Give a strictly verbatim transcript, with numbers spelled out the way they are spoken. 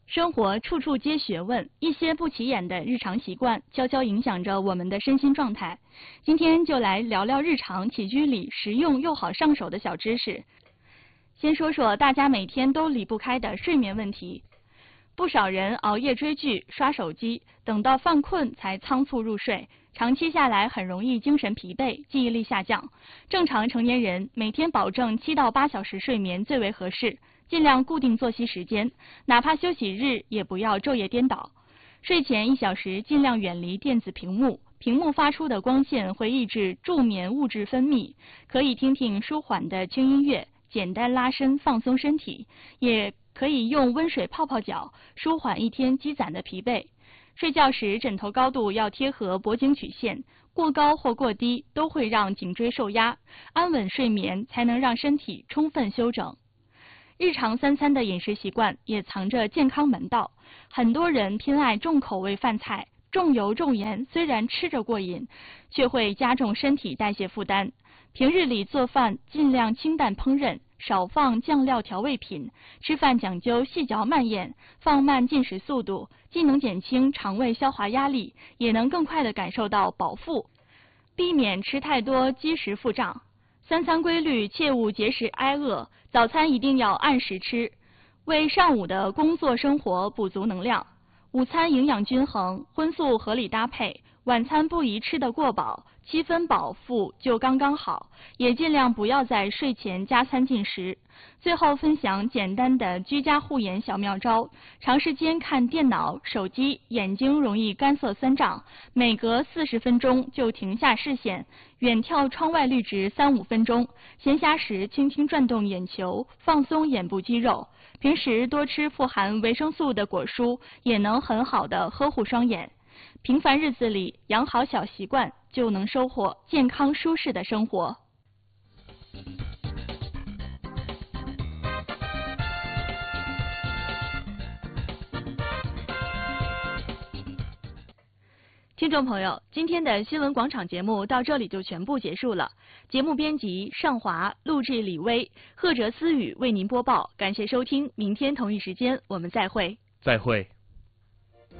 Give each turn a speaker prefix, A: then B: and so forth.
A: 生活处处皆学问，一些不起眼的日常习惯，悄悄影响着我们的身心状态。今天就来聊聊日常起居里实用又好上手的小知识。先说说大家每天都离不开的睡眠问题。不少人熬夜追剧、刷手机，等到犯困才仓促入睡，长期下来很容易精神疲惫、记忆力下降。正常成年人每天保证七到八小时睡眠最为合适。尽量固定作息时间，哪怕休息日也不要昼夜颠倒。睡前一小时尽量远离电子屏幕，屏幕发出的光线会抑制助眠物质分泌。可以听听舒缓的轻音乐，简单拉伸放松身体，也可以用温水泡泡脚，舒缓一天积攒的疲惫。睡觉时枕头高度要贴合脖颈曲线，过高或过低都会让颈椎受压。安稳睡眠才能让身体充分休整。日常三餐的饮食习惯也藏着健康门道，很多人偏爱重口味饭菜，重油重盐，虽然吃着过瘾，却会加重身体代谢负担。平日里做饭尽量清淡烹饪，少放酱料调味品，吃饭讲究细嚼慢咽，放慢进食速度，既能减轻肠胃消化压力，也能更快地感受到饱腹，避免吃太多积食腹胀。三餐规律，切勿节食挨饿，早餐一定要按时吃，为上午的工作生活补足能量。午餐营养均衡，荤素合理搭配，晚餐不宜吃得过饱，七分饱腹就刚刚好，也尽量不要在睡前加餐进食。最后分享简单的居家护眼小妙招：长时间看电脑、手机，眼睛容易干涩酸胀，每隔四十分钟就停下视线，远眺窗外绿植三五分钟。闲暇时轻轻转动眼球，放松眼部肌肉。平时多吃富含维生素的果蔬，也能很好的呵护双眼。平凡日子里养好小习惯，就能收获健康舒适的生活。听众朋友，今天的新闻广场节目到这里就全部结束了。节目编辑尚华，录制李薇，贺哲思雨为您播报。感谢收听，明天同一时间我们再会。
B: 再会。